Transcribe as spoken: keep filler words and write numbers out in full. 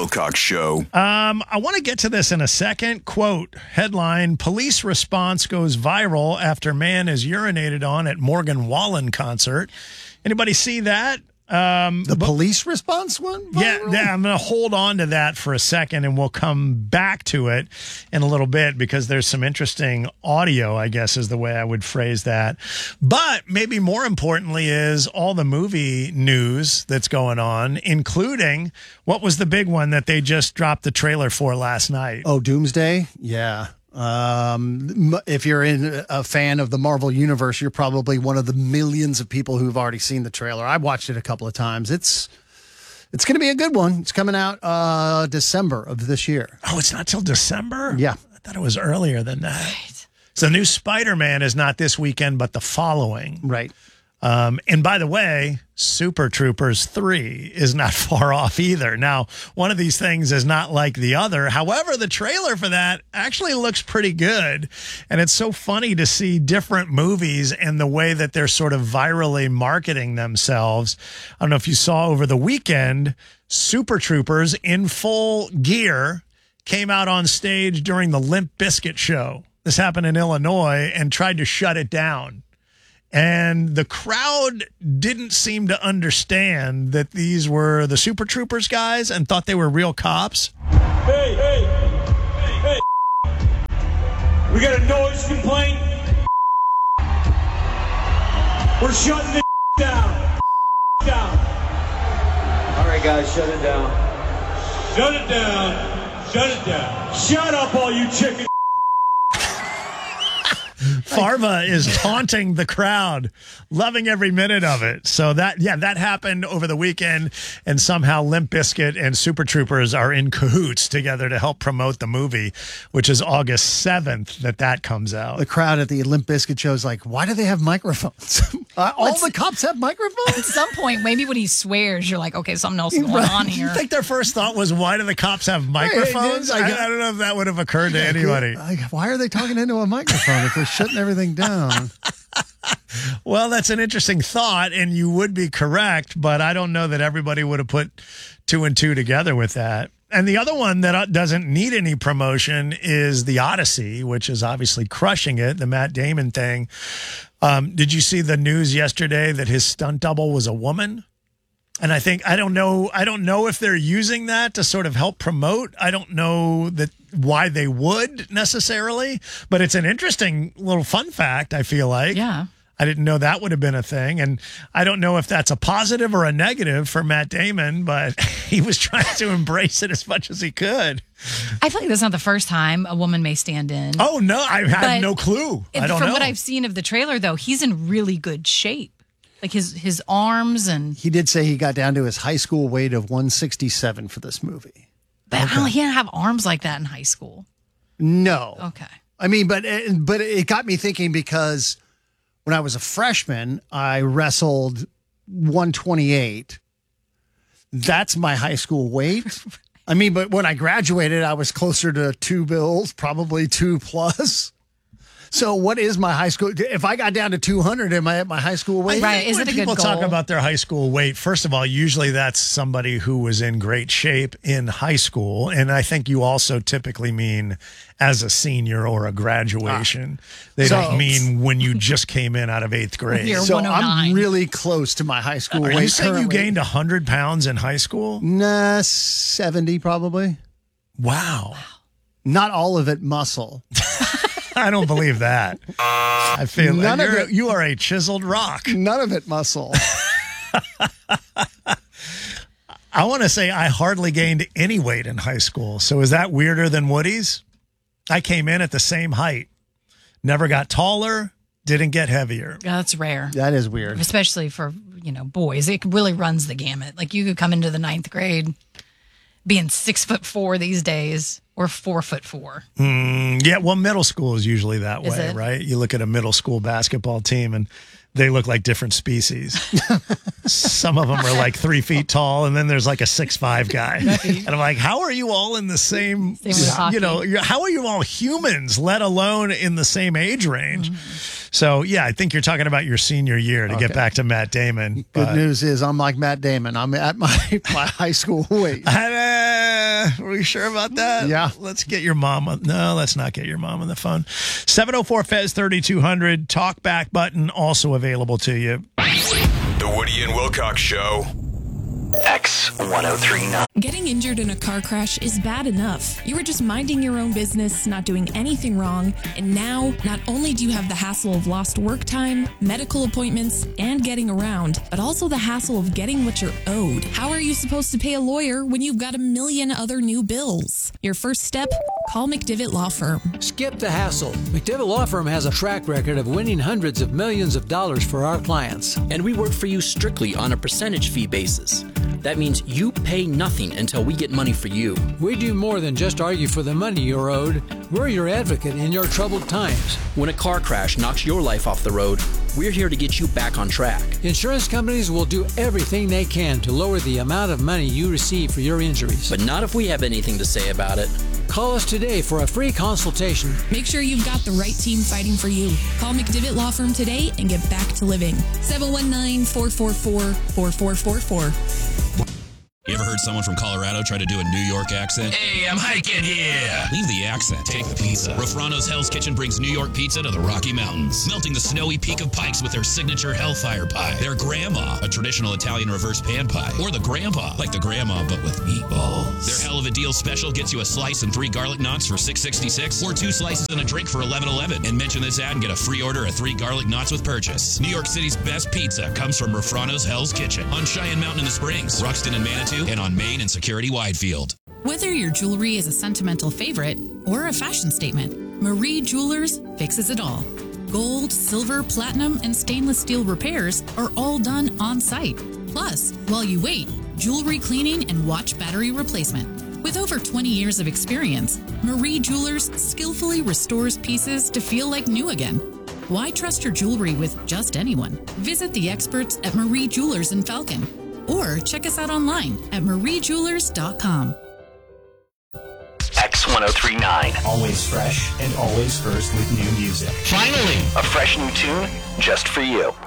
Wilcox Show. Um, I want to get to this in a second. Quote, headline, police response goes viral after man is urinated on at Morgan Wallen concert. Anybody see that? Um, the but, police response one? Yeah, yeah, I'm going to hold on to that for a second, and we'll come back to it in a little bit because there's some interesting audio, I guess is the way I would phrase that. But maybe more importantly is all the movie news that's going on, including what was the big one that they just dropped the trailer for last night? Oh, Doomsday? Yeah. Um, if you're in a fan of the Marvel Universe, you're probably one of the millions of people who've already seen the trailer. I watched it a couple of times. It's it's going to be a good one. It's coming out uh, December of this year. Oh, it's not till December? Yeah. I thought it was earlier than that. Right. So the new Spider-Man is not this weekend, but the following. Right. Um, and by the way, Super Troopers three is not far off either. Now, one of these things is not like the other. However, the trailer for that actually looks pretty good. And it's so funny to see different movies and the way that they're sort of virally marketing themselves. I don't know if you saw over the weekend, Super Troopers in full gear came out on stage during the Limp Bizkit show. This happened in Illinois and tried to shut it down. And the crowd didn't seem to understand that these were the Super Troopers guys and thought they were real cops. Hey, hey, hey, hey. We got a noise complaint. We're shutting this down. Down. All right, guys, shut it down. Shut it down. Shut it down. Shut up, all you chicken. Farva is taunting the crowd, loving every minute of it. So that, yeah, that happened over the weekend, and somehow Limp Bizkit and Super Troopers are in cahoots together to help promote the movie, which is August seventh that that comes out. The crowd at the Limp Bizkit show is like, why do they have microphones? uh, all Let's- the cops have microphones? At some point, maybe when he swears, you're like, okay, something else is going Right. on here. I think their first thought was, why do the cops have microphones? Right, I, I- I don't know if that would have occurred to anybody. Like, why are they talking into a microphone if they're shutting everything down? Well, that's an interesting thought, and you would be correct, but I don't know that everybody would have put two and two together with that. And the other one that doesn't need any promotion is The Odyssey, which is obviously crushing it, the Matt Damon thing. Um, did you see the news yesterday that his stunt double was a woman? And I think, I don't know, I don't know if they're using that to sort of help promote. I don't know that why they would necessarily, but it's an interesting little fun fact, I feel like. Yeah. I didn't know that would have been a thing. And I don't know if that's a positive or a negative for Matt Damon, but he was trying to embrace it as much as he could. I feel like that's not the first time a woman may stand in. Oh, no, I had But no clue. I don't From know. what I've seen of the trailer, though, he's in really good shape. Like his, his arms and... He did say he got down to his high school weight of one sixty-seven for this movie. But I don't, he didn't have arms like that in high school. No. Okay. I mean, but but it got me thinking because when I was a freshman, I wrestled one twenty-eight. That's my high school weight. I mean, but when I graduated, I was closer to two bills, probably two plus. So what is my high school? If I got down to two hundred, am I at my high school weight? Right. Is when it a good people goal? talk about their high school weight, first of all, usually that's somebody who was in great shape in high school. And I think you also typically mean as a senior or a graduation. They So- don't mean when you just came in out of eighth grade. You're So one oh I'm nine. really close to my high school Are weight. you saying you currently. gained one hundred pounds in high school? Nah, seventy probably. Wow. Not all of it muscle. I don't believe that. I feel None of you're, it- you are a chiseled rock. None of it muscle. I want to say I hardly gained any weight in high school. So is that weirder than Woody's? I came in at the same height. Never got taller, didn't get heavier. Yeah, that's rare. That is weird. Especially for, you know, boys. It really runs the gamut. Like you could come into the ninth grade being six foot four these days or four foot four. Mm, yeah, well, middle school is usually that Is way, it? right? You look at a middle school basketball team and they look like different species. Some of them are like three feet tall, and then there's like a six five guy. And I'm like, how are you all in the same, Same with hockey. you know, you're- how are you all humans, let alone in the same age range? Mm-hmm. So, yeah, I think you're talking about your senior year to Okay. get back to Matt Damon. Good but- news is I'm like Matt Damon. I'm at my, my high school weight. Uh, we sure about that? Yeah. Let's get your mom on. No, let's not get your mom on the phone. seven oh four Fez thirty-two hundred. Talkback button also available to you. The Woody and Wilcox Show. X one oh three nine. Getting injured in a car crash is bad enough. You were just minding your own business, not doing anything wrong, and now not only do you have the hassle of lost work time, medical appointments, and getting around, but also the hassle of getting what you're owed. How are you supposed to pay a lawyer when you've got a million other new bills? Your first step? Call McDivitt Law Firm. Skip the hassle. McDivitt Law Firm has a track record of winning hundreds of millions of dollars for our clients. And we work for you strictly on a percentage fee basis. That means you pay nothing until we get money for you. We do more than just argue for the money you're owed. We're your advocate in your troubled times. When a car crash knocks your life off the road, we're here to get you back on track. Insurance companies will do everything they can to lower the amount of money you receive for your injuries. But not if we have anything to say about it. Call us today for a free consultation. Make sure you've got the right team fighting for you. Call McDivitt Law Firm today and get back to living. seven one nine, four four four, four four four four. You ever heard someone from Colorado try to do a New York accent? Hey, I'm hiking here. Leave the accent. Take the pizza. Rafrano's Hell's Kitchen brings New York pizza to the Rocky Mountains, melting the snowy peak of Pikes with their signature Hellfire pie. Their Grandma, a traditional Italian reverse pan pie. Or the Grandpa, like the Grandma but with meatballs. Their Hell of a Deal special gets you a slice and three garlic knots for six sixty-six, or two slices and a drink for eleven eleven. And mention this ad and get a free order of three garlic knots with purchase. New York City's best pizza comes from Rafrano's Hell's Kitchen on Cheyenne Mountain in the Springs, Ruxton and Manitou, and on Main and Security Widefield. Whether your jewelry is a sentimental favorite or a fashion statement, Marie Jewelers fixes it all. Gold, silver, platinum, and stainless steel repairs are all done on site. Plus, while you wait, jewelry cleaning and watch battery replacement. With over twenty years of experience, Marie Jewelers skillfully restores pieces to feel like new again. Why trust your jewelry with just anyone? Visit the experts at Marie Jewelers in Falcon, or check us out online at marie jewelers dot com. X one oh three nine. Always fresh and always first with new music. Finally, a fresh new tune just for you.